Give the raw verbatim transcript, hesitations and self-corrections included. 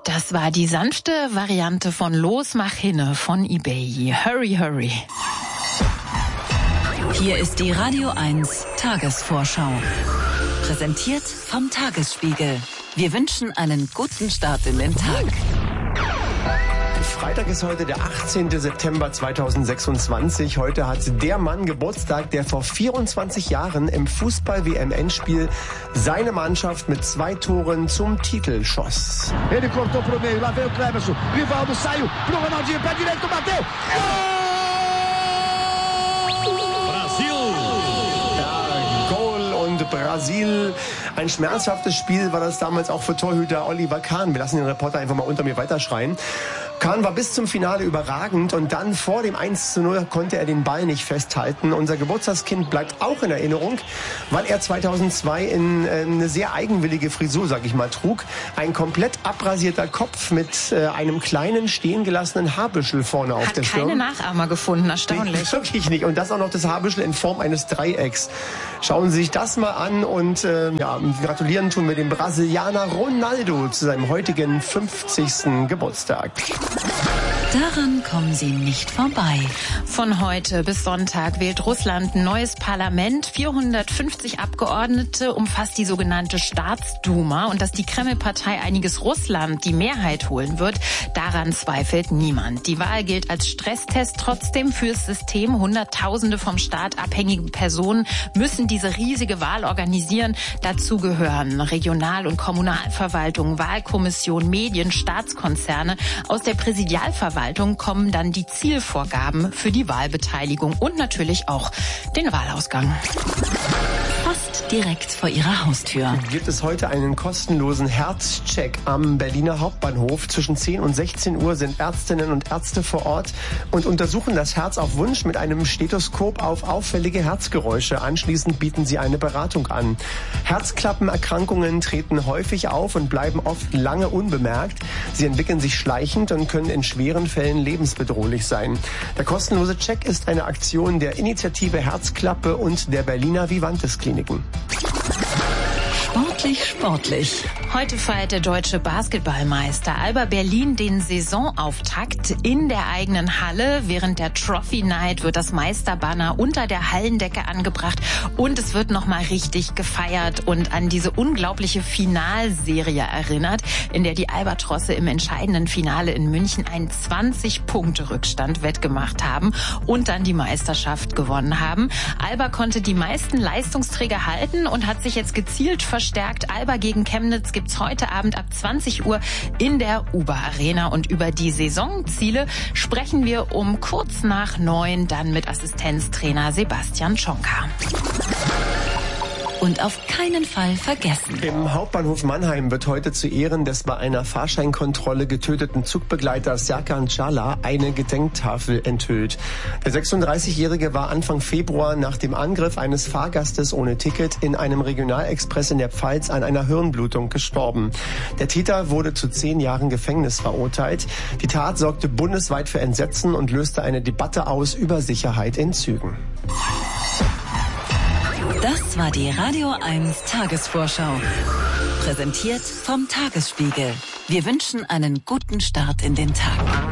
Das war die sanfte Variante von Los mach hinne von eBay. Hurry, hurry. Hier ist die Radio eins Tagesvorschau. Präsentiert vom Tagesspiegel. Wir wünschen einen guten Start in den Tag. Freitag ist heute der achtzehnte September zweitausendsechsundzwanzig. Heute hat der Mann Geburtstag, der vor vierundzwanzig Jahren im Fußball-W M-Endspiel seine Mannschaft mit zwei Toren zum Titel schoss. Ele cortou pro meio, lá veio o Cleverson, Rivaldo saiu pro Ronaldinho, pé direito, bateu! Brasil. Ein schmerzhaftes Spiel war das damals auch für Torhüter Oliver Kahn. Wir lassen den Reporter einfach mal unter mir weiterschreien. Kahn war bis zum Finale überragend und dann vor dem eins zu null konnte er den Ball nicht festhalten. Unser Geburtstagskind bleibt auch in Erinnerung, weil er zweitausendzwei in äh, eine sehr eigenwillige Frisur, sag ich mal, trug. Ein komplett abrasierter Kopf mit äh, einem kleinen, stehen gelassenen Haarbüschel vorne auf Hat der Stirn. keine Nachahmer gefunden, erstaunlich. Nee, wirklich nicht. Und das auch noch das Haarbüschel in Form eines Dreiecks. Schauen Sie sich das mal an und äh, ja, gratulieren tun wir dem Brasilianer Ronaldo zu seinem heutigen fünfzigsten Geburtstag. Daran kommen Sie nicht vorbei. Von heute bis Sonntag wählt Russland ein neues Parlament. vierhundertfünfzig Abgeordnete umfasst die sogenannte Staatsduma. Und dass die Kreml-Partei Einiges Russland die Mehrheit holen wird, daran zweifelt niemand. Die Wahl gilt als Stresstest trotzdem fürs System. Hunderttausende vom Staat abhängige Personen müssen diese riesige Wahl organisieren. Dazu gehören Regional- und Kommunalverwaltung, Wahlkommission, Medien, Staatskonzerne. Aus der Präsidialverwaltung kommen dann die Zielvorgaben für die Wahlbeteiligung und natürlich auch den Wahlausgang. Fast direkt vor Ihrer Haustür Gibt es heute einen kostenlosen Herzcheck am Berliner Hauptbahnhof. Zwischen zehn und sechzehn Uhr sind Ärztinnen und Ärzte vor Ort und untersuchen das Herz auf Wunsch mit einem Stethoskop auf auffällige Herzgeräusche. Anschließend bieten sie eine Beratung an. Herzklappenerkrankungen treten häufig auf und bleiben oft lange unbemerkt. Sie entwickeln sich schleichend und können in schweren Fällen lebensbedrohlich sein. Der kostenlose Check ist eine Aktion der Initiative Herzklappe und der Berliner Vivantes Kliniken. Sportlich, sportlich. Heute feiert der deutsche Basketballmeister Alba Berlin den Saisonauftakt in der eigenen Halle. Während der Trophy Night wird das Meisterbanner unter der Hallendecke angebracht und es wird nochmal richtig gefeiert und an diese unglaubliche Finalserie erinnert, in der die Albatrosse im entscheidenden Finale in München einen zwanzig-Punkte-Rückstand wettgemacht haben und dann die Meisterschaft gewonnen haben. Alba konnte die meisten Leistungsträger halten und hat sich jetzt gezielt verstärkt. Alba gegen Chemnitz gibt's heute Abend ab zwanzig Uhr in der Uber Arena. Und über die Saisonziele sprechen wir um kurz nach neun dann mit Assistenztrainer Sebastian Schonka. Und auf keinen Fall vergessen. Im Hauptbahnhof Mannheim wird heute zu Ehren des bei einer Fahrscheinkontrolle getöteten Zugbegleiters Serkan Çağlar eine Gedenktafel enthüllt. Der sechsunddreißigjährige war Anfang Februar nach dem Angriff eines Fahrgastes ohne Ticket in einem Regionalexpress in der Pfalz an einer Hirnblutung gestorben. Der Täter wurde zu zehn Jahren Gefängnis verurteilt. Die Tat sorgte bundesweit für Entsetzen und löste eine Debatte aus über Sicherheit in Zügen. Das war die Radio eins Tagesvorschau. Präsentiert vom Tagesspiegel. Wir wünschen einen guten Start in den Tag.